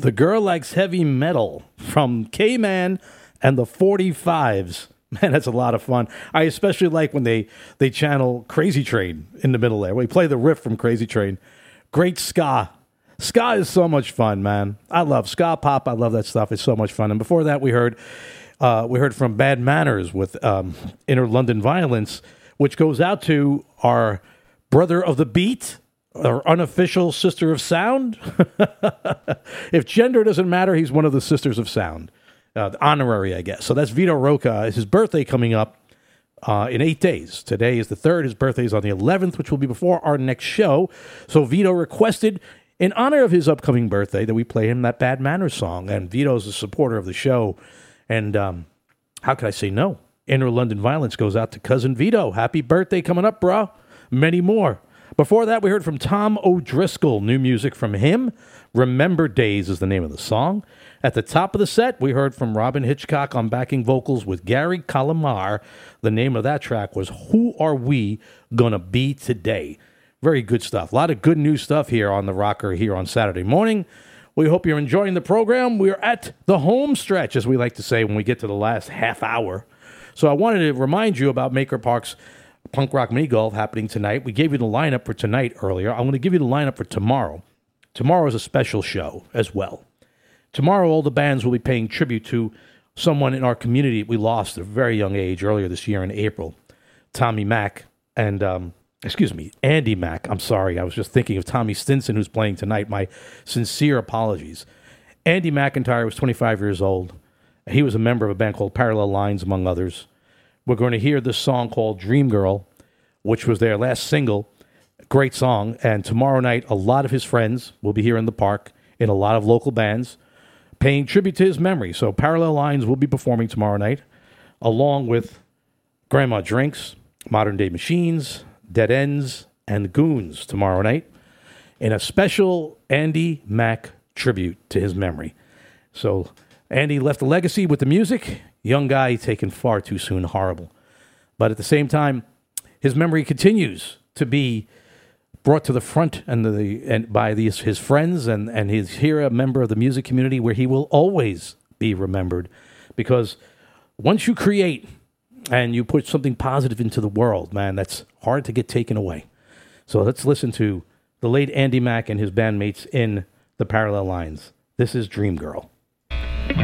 The Girl Likes Heavy Metal from K-Man and the 45s. Man, that's a lot of fun. I especially like when they channel Crazy Train in the middle there. We play the riff from Crazy Train. Great ska. Ska is so much fun, man. I love ska pop. I love that stuff. It's so much fun. And before that, we heard from Bad Manners with Inner London Violence, which goes out to our brother of the beat, our unofficial sister of sound. If gender doesn't matter, he's one of the sisters of sound. Honorary, I guess. So that's Vito Rocca. It's his birthday coming up in 8 days. Today is the 3rd. His birthday is on the 11th, which will be before our next show. So Vito requested, in honor of his upcoming birthday, that we play him that Bad Manners song. And Vito's a supporter of the show. And how could I say no? Inner London Violence goes out to Cousin Vito. Happy birthday coming up, bro. Many more. Before that, we heard from Tom O'Driscoll. New music from him. Remember Days is the name of the song. At the top of the set, we heard from Robin Hitchcock on backing vocals with Gary Calamar. The name of that track was Who Are We Gonna Be Today? Very good stuff. A lot of good new stuff here on The Rocker here on Saturday morning. We hope you're enjoying the program. We're at the home stretch, as we like to say when we get to the last half hour. So I wanted to remind you about Maker Park's Punk Rock Mini Golf happening tonight. We gave you the lineup for tonight earlier. I'm going to give you the lineup for tomorrow. Tomorrow is a special show as well. Tomorrow, all the bands will be paying tribute to someone in our community we lost at a very young age earlier this year in April. Tommy Mack and, Andy Mack. I'm sorry. I was just thinking of Tommy Stinson, who's playing tonight. My sincere apologies. Andy McIntyre was 25 years old. He was a member of a band called Parallel Lines, among others. We're going to hear this song called Dream Girl, which was their last single. Great song. And tomorrow night, a lot of his friends will be here in the park in a lot of local bands, paying tribute to his memory. So Parallel Lines will be performing tomorrow night, along with Grandma Drinks, Modern Day Machines, Dead Ends, and Goons tomorrow night, in a special Andy Mack tribute to his memory. So Andy left a legacy with the music. Young guy taken far too soon, horrible. But at the same time, his memory continues to be brought to the front and by his friends, and he's here a member of the music community where he will always be remembered. Because once you create and you put something positive into the world, man, that's hard to get taken away. So let's listen to the late Andy Mack and his bandmates in the Parallel Lines. This is Dream Girl.